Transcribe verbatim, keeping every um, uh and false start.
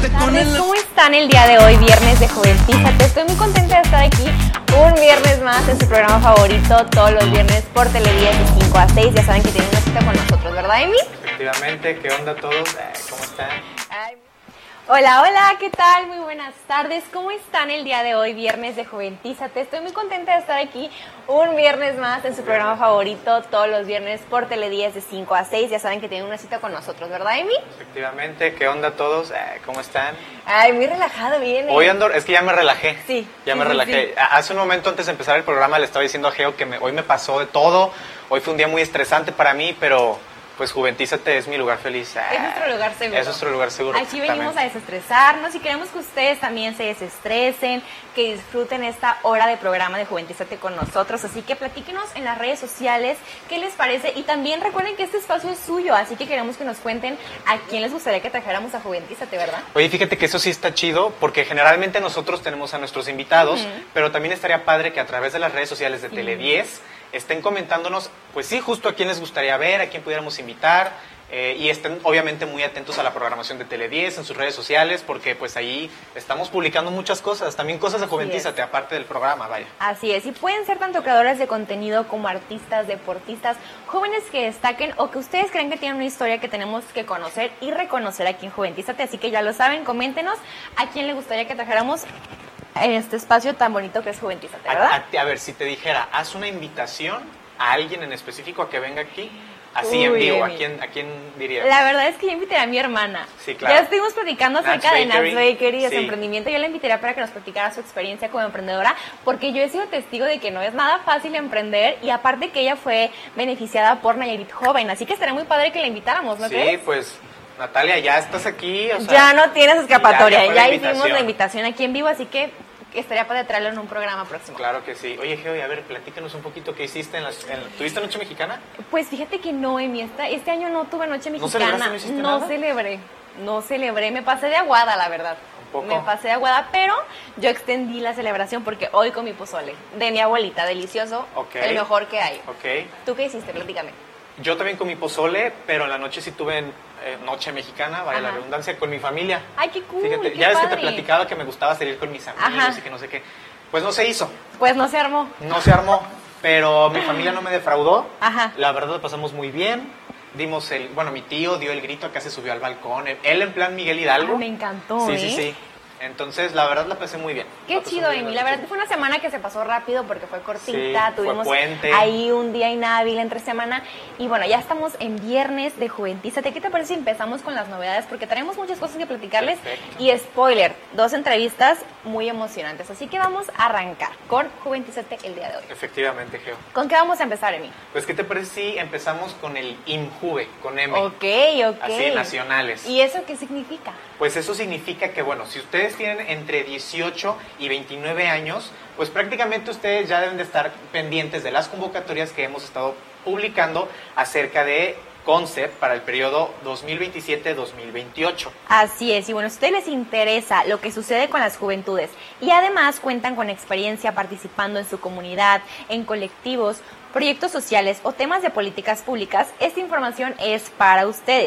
tardes, ¿cómo están el día de hoy, viernes de Juventízate? Estoy muy contenta de estar aquí un viernes más en su programa favorito, todos los viernes por Telediez de cinco a seis. Ya saben que tienen una cita con nosotros, ¿verdad, Emi? Efectivamente, ¿qué onda todos? Eh, ¿Cómo están? Ay. Hola, hola, ¿qué tal? Muy buenas tardes. ¿Cómo están el día de hoy, viernes de Juventízate? Estoy muy contenta de estar aquí un viernes más en su programa favorito, todos los viernes por Telediez de cinco a seis. Ya saben que tienen una cita con nosotros, ¿verdad, Emi? Efectivamente, ¿qué onda todos? Eh, ¿Cómo están? Ay, muy relajado, bien. Hoy ando, es que ya me relajé. Sí. Ya sí, me sí, relajé. sí. Hace un momento antes de empezar el programa le estaba diciendo a Geo que me, hoy me pasó de todo. Hoy fue un día muy estresante para mí, pero pues Juventízate es mi lugar feliz. Es nuestro lugar seguro. Es nuestro lugar seguro. Aquí venimos a desestresarnos y queremos que ustedes también se desestresen, que disfruten esta hora de programa de Juventízate con nosotros. Así que platíquenos en las redes sociales qué les parece y también recuerden que este espacio es suyo, así que queremos que nos cuenten a quién les gustaría que trajéramos a Juventízate, ¿verdad? Oye, fíjate que eso sí está chido porque generalmente nosotros tenemos a nuestros invitados, Uh-huh. pero también estaría padre que a través de las redes sociales de Sí. Telediez estén comentándonos, pues sí, justo a quién les gustaría ver, a quién pudiéramos invitar, eh, y estén obviamente muy atentos a la programación de Telediez en sus redes sociales, porque pues ahí estamos publicando muchas cosas, también cosas de Así Juventízate, es. aparte del programa, vaya. Así es, y pueden ser tanto creadores de contenido como artistas, deportistas, jóvenes que destaquen o que ustedes creen que tienen una historia que tenemos que conocer y reconocer aquí en Juventízate, así que ya lo saben, coméntenos a quién le gustaría que trajéramos en este espacio tan bonito que es Juventízate, ¿verdad? A, a, a ver, si te dijera, haz una invitación a alguien en específico a que venga aquí, así Uy, en vivo, ¿a Emi. quién, a quién dirías? La verdad es que yo invitaría a mi hermana. Sí, claro. Ya estuvimos platicando acerca Nats de Nats Bakery. Bakery y de su Sí. emprendimiento. Yo la invitaría para que nos platicara su experiencia como emprendedora, porque yo he sido testigo de que no es nada fácil emprender y aparte que ella fue beneficiada por Nayarit Joven, así que estaría muy padre que la invitáramos, ¿no Sí, crees? pues, Natalia, ya estás aquí, o sea, Ya no tienes escapatoria, ya- ya, ya fue la hicimos invitación. la invitación aquí en vivo, así que estaría para traerlo en un programa próximo. Claro que sí. Oye, Geo, y a ver, platícanos un poquito qué hiciste en las... En, ¿Tuviste Noche Mexicana? Pues fíjate que no, Emi, esta, este año no tuve noche ¿No mexicana, celebraste, no hiciste no nada? celebré, no celebré, me pasé de aguada, la verdad. ¿Un poco? Me pasé de aguada, pero yo extendí la celebración porque hoy con mi pozole de mi abuelita, delicioso, Ok. el mejor que hay. Ok. ¿Tú qué hiciste? Platícame. Yo también con mi pozole, pero en la noche sí tuve eh, Noche Mexicana, vaya la Ajá. redundancia, con mi familia. Ay, qué cool, Fíjate, qué ya ves que te padre. platicaba que me gustaba salir con mis amigos Ajá. y que no sé qué. Pues no se hizo, Pues no se armó. no se armó, pero mi familia no me defraudó. Ajá. La verdad lo pasamos muy bien. Dimos el, bueno, mi tío dio el grito, acá se subió al balcón. Él en plan Miguel Hidalgo. Ay, me encantó, Sí, ¿eh? sí, sí. Entonces, la verdad la pasé muy bien. Qué La pasé chido, muy bien Emi. la La verdad noche. que fue una semana que se pasó rápido porque fue cortita. Sí, fue Tuvimos puente. ahí un día inhábil entre semana. Y bueno, ya estamos en viernes de Juventízate. ¿Qué te parece si empezamos con las novedades? Porque tenemos muchas cosas que platicarles. Perfecto. Y spoiler, dos entrevistas muy emocionantes. Así que vamos a arrancar con Juventízate el día de hoy. Efectivamente, Geo. ¿Con qué vamos a empezar, Emi? Pues, ¿qué te parece si empezamos con el IMJUVE, con M? Ok, ok. Así, nacionales. ¿Y eso qué significa? Pues eso significa que, bueno, si ustedes tienen entre dieciocho y veintinueve años, pues prácticamente ustedes ya deben de estar pendientes de las convocatorias que hemos estado publicando acerca de Concept para el periodo dos mil veintisiete a dos mil veintiocho. Así es, y bueno, a ustedes les interesa lo que sucede con las juventudes y además cuentan con experiencia participando en su comunidad, en colectivos, proyectos sociales o temas de políticas públicas, esta información es para ustedes.